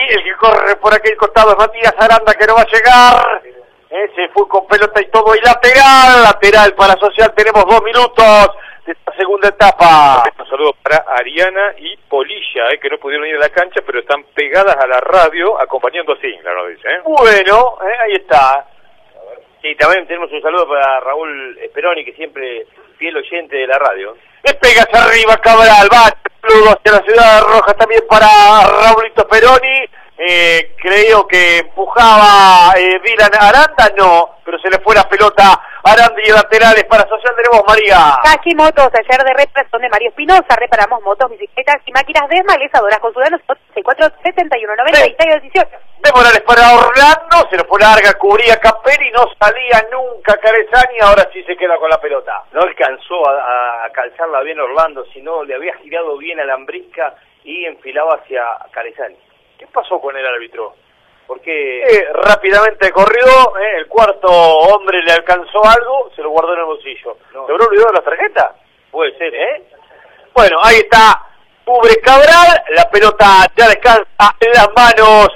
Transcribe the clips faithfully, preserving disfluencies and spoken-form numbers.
el que corre por aquel costado es Matías Aranda, que no va a llegar. Eh, se fue con pelota y todo, y lateral, lateral para Social. Tenemos dos minutos de esta segunda etapa. Un saludo para Ariana y Polilla, eh, que no pudieron ir a la cancha, pero están pegadas a la radio acompañando a Singlar, nos dice. ¿eh? Bueno, eh, ahí está. Sí, también tenemos un saludo para Raúl Speroni, que siempre fiel oyente de la radio. Le pega hacia arriba Cabral, va hacia la Ciudad Roja también para Raulito Speroni. Eh, creo que empujaba eh, Dylan Aranda, no, pero se le fue la pelota. Aranda y laterales para Social. Tenemos María. Cachi Motos, taller de reparación de Mario Espinosa. Reparamos motos, bicicletas y máquinas desmalezadoras con ciudadanos sesenta y cuatro, setenta y uno, noventa y seis, dieciocho. De Morales para Orlando, se le fue larga, cubría Capelli, no salía nunca Carezani, ahora sí se queda con la pelota. No alcanzó a, a calzarla bien Orlando, sino le había girado bien a Lambrisca y enfilaba hacia Carezani. ¿Qué pasó con el árbitro? Porque eh, rápidamente corrió, eh, el cuarto hombre le alcanzó algo, se lo guardó en el bolsillo. No. ¿Se habrá olvidado la tarjeta? puede ser, ¿eh? Bueno, ahí está, cubre Cabral, la pelota ya descansa en las manos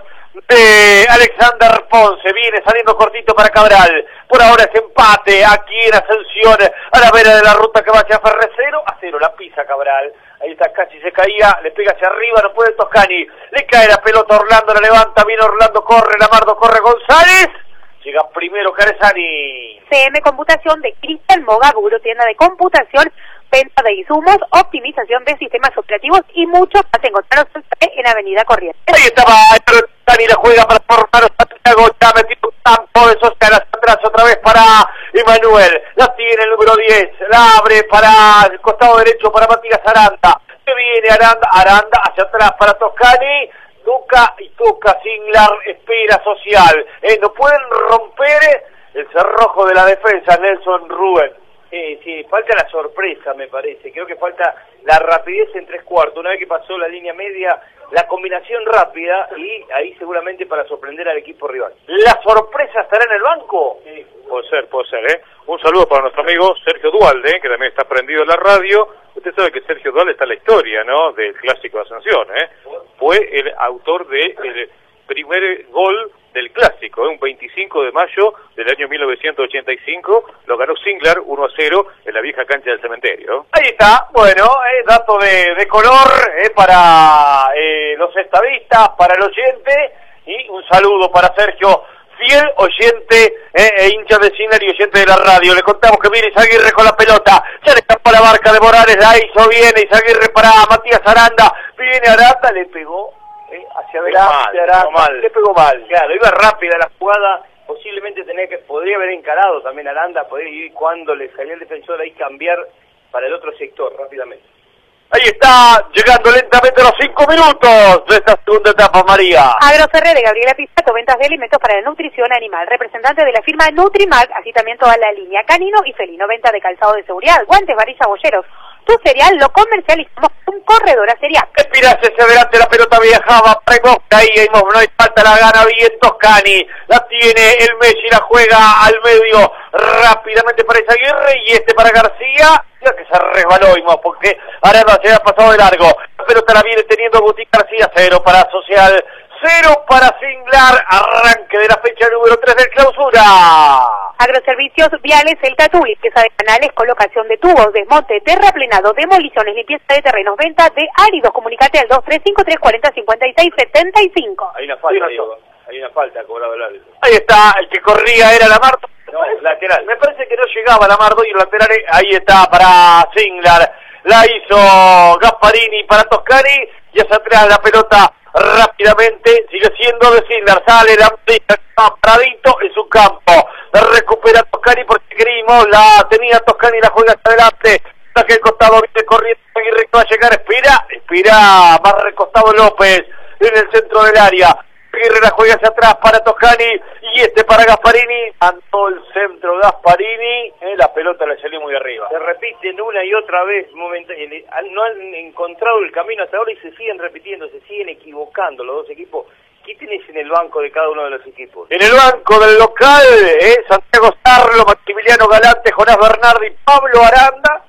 de Alexander Ponce, viene saliendo cortito para Cabral. Por ahora es empate aquí en Ascensión, a la vera de la ruta que va hacia Ferre, cero a cero, la pisa Cabral. Ahí está, casi se caía, le pega hacia arriba, no puede Toscani, le cae la pelota Orlando, la levanta, viene Orlando, corre, Lamardo, corre González, llega primero Carezani. C M Computación de Cristian Mogaburo, tienda de computación, venta de insumos, optimización de sistemas operativos y mucho más. Encontraros en Avenida Corrientes. Ahí estaba, Dani la juega para formar Santiago, ya metido un campo de Social hacia atrás otra vez para Emanuel, la tiene el número diez, la abre para el costado derecho para Matías Aranda, se viene Aranda, Aranda hacia atrás para Toscani, toca y toca Singlar, espera Social, eh, no pueden romper el cerrojo de la defensa, Nelson Rubén. Sí, sí, falta la sorpresa, me parece. Creo que falta la rapidez en tres cuartos. Una vez que pasó la línea media, la combinación rápida y ahí seguramente para sorprender al equipo rival. ¿La sorpresa estará en el banco? Sí, puede ser, puede ser, ¿eh? Un saludo para nuestro amigo Sergio Dualde, que también está prendido en la radio. Usted sabe que Sergio Dualde está en la historia, ¿no?, del Clásico de Ascensión, ¿eh? Fue el autor del primer gol del Clásico, ¿eh? Un veinticinco de mayo del año mil novecientos ochenta y cinco, lo ganó Singlar uno a cero en la vieja cancha del cementerio. Ahí está, bueno, eh, dato de, de color eh, para eh, los estadistas, para el oyente, y un saludo para Sergio, fiel oyente eh, e hincha de Singlar y oyente de la radio. Le contamos que viene Izaguirre con la pelota, ya le escapó la barca de Morales, la hizo bien Izaguirre para Matías Aranda, viene Aranda, le pegó eh, hacia adelante, mal, Aranda, mal. le pegó mal. Claro, iba rápida la jugada, posiblemente tenía que, podría haber encarado también Aranda, podría ir cuando le salía el defensor ahí cambiar para el otro sector rápidamente. Ahí está, llegando lentamente los cinco minutos de esta segunda etapa, María. Agroferre de Gabriela Pisato, ventas de alimentos para la nutrición animal, representante de la firma Nutrimag, así también toda la línea canino y felino, venta de calzado de seguridad, guantes, varillas, bolleros. Tu cereal lo comercializamos con corredora cereal. Espirase hacia adelante, la pelota viajaba, Precosta, ahí no hay falta, la gana bien Toscani, la tiene el Messi, la juega al medio rápidamente para Izaguirre y este para García, ya que se resbaló y más porque Aranda se había pasado de largo, la pelota la viene teniendo Guti García, cero para Social, cero para Singlar, arranque de la fecha número tres del clausura. Agroservicios Viales El Tatuí, pieza de canales, colocación de tubos, desmonte, terraplenado, demoliciones, limpieza de terrenos, venta de áridos. Comunicate al dos tres cinco tres cuarenta cincuenta y seis setenta y cinco. Hay una falta, Diego. Hay una falta cobrado el árbitro. Ahí está, el que corría era Lamardo. No, lateral. Me parece que no llegaba Lamardo y el lateral, ahí está para Singlar. La hizo Gasparini para Toscani y hacia atrás la pelota rápidamente, sigue siendo de Singlar, sale la pelota paradito en su campo, la recupera Toscani porque Grimo la tenía Toscani, la juega hacia adelante, saca el costado, viene corriendo, Aguirre que va a llegar, espera, espera, más recostado López en el centro del área. Aguirre la juega hacia atrás para Toscani y este para Gasparini, andó el centro Gasparini, eh, la pelota le salió muy arriba. Se repiten una y otra vez, momento, no han encontrado el camino hasta ahora y se siguen repitiendo, se siguen equivocando los dos equipos. ¿Qué tenés en el banco de cada uno de los equipos? En el banco del local, eh, Santiago Sarlo, Maximiliano Galante, Jonás Bernardi, Pablo Aranda,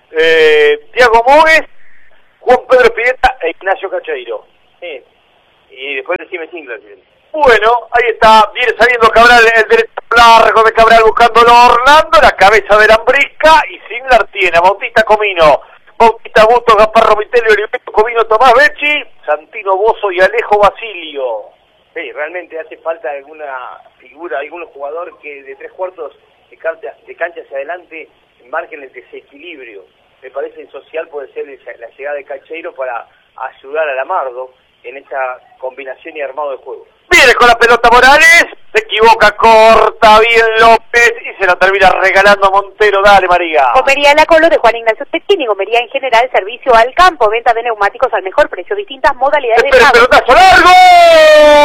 eh, Tiago Mogues, Juan Pedro Espineta e Ignacio Cacheiro. Eh. Y después decime Singler. Bueno, ahí está, viene saliendo Cabral, el derecho largo de Cabral buscándolo Orlando, la cabeza de Lambrisca, y Singler tiene a Bautista Comino, Bautista Busto, Gaspar Romitelio, Heriberto Comino, Tomás Becci, Santino Bozo y Alejo Basilio. Sí, realmente hace falta alguna figura, algún jugador que de tres cuartos de cancha, de cancha hacia adelante marquen el desequilibrio. Me parece que social puede ser la llegada de Cacheiro para ayudar a Lamardo en esa combinación y armado de juego. Viene con la pelota Morales, se equivoca, corta bien López y se la termina regalando a Montero. Dale, María. Gomería La Colo de Juan Ignacio Cecchini, gomería en general, servicio al campo, venta de neumáticos al mejor precio, distintas modalidades de ¡Espera, pago. pelotazo largo!